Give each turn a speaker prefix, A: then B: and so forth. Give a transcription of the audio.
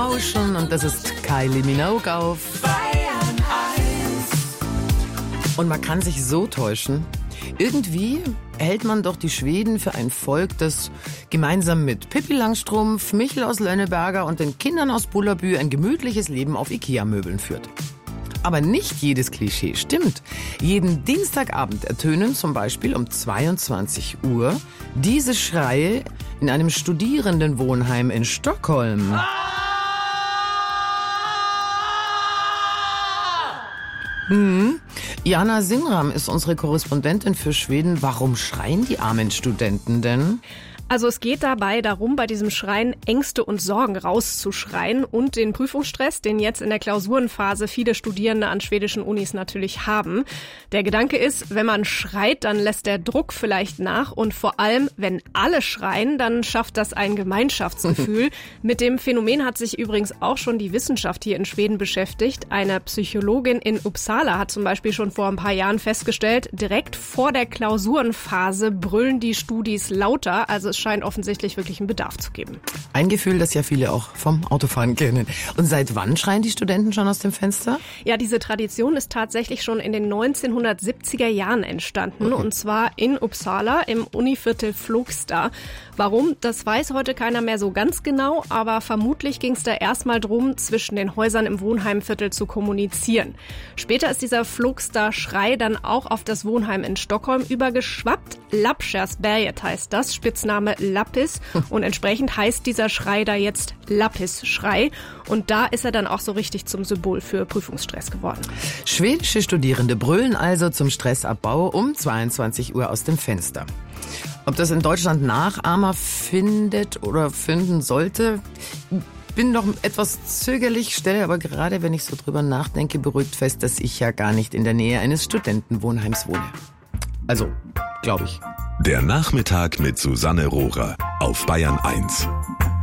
A: Motion und das ist Kylie Minogue auf
B: Bayern 1.
A: Und man kann sich so täuschen. Irgendwie hält man doch die Schweden für ein Volk, das gemeinsam mit Pippi Langstrumpf, Michel aus Lönneberger und den Kindern aus Bullerbü ein gemütliches Leben auf Ikea-Möbeln führt. Aber nicht jedes Klischee stimmt. Jeden Dienstagabend ertönen zum Beispiel um 22 Uhr diese Schreie in einem Studierendenwohnheim in Stockholm. Jana Sinram ist unsere Korrespondentin für Schweden. Warum schreien die armen Studenten denn?
C: Also es geht dabei darum, bei diesem Schreien Ängste und Sorgen rauszuschreien und den Prüfungsstress, den jetzt in der Klausurenphase viele Studierende an schwedischen Unis natürlich haben. Der Gedanke ist, wenn man schreit, dann lässt der Druck vielleicht nach und vor allem, wenn alle schreien, dann schafft das ein Gemeinschaftsgefühl. Mit dem Phänomen hat sich übrigens auch schon die Wissenschaft hier in Schweden beschäftigt. Eine Psychologin in Uppsala hat zum Beispiel schon vor ein paar Jahren festgestellt, direkt vor der Klausurenphase brüllen die Studis lauter, also es scheint offensichtlich wirklich einen Bedarf zu geben.
A: Ein Gefühl, das ja viele auch vom Autofahren kennen. Und seit wann schreien die Studenten schon aus dem Fenster?
C: Ja, diese Tradition ist tatsächlich schon in den 1970er Jahren entstanden. Und zwar in Uppsala im Univiertel Flogsta. Warum, das weiß heute keiner mehr so ganz genau, aber vermutlich ging es da erstmal drum, zwischen den Häusern im Wohnheimviertel zu kommunizieren. Später ist dieser Flogsta-Schrei dann auch auf das Wohnheim in Stockholm übergeschwappt. Lappkärrsberget heißt das, Spitzname Lappis. Und entsprechend heißt dieser Schrei da jetzt Lappis-Schrei. Und da ist er dann auch so richtig zum Symbol für Prüfungsstress geworden.
A: Schwedische Studierende brüllen also zum Stressabbau um 22 Uhr aus dem Fenster. Ob das in Deutschland Nachahmer findet oder finden sollte, bin noch etwas zögerlich, stelle aber gerade, wenn ich so drüber nachdenke, beruhigt fest, dass ich ja gar nicht in der Nähe eines Studentenwohnheims wohne. Also, glaube ich.
D: Der Nachmittag mit Susanne Rohrer auf Bayern 1.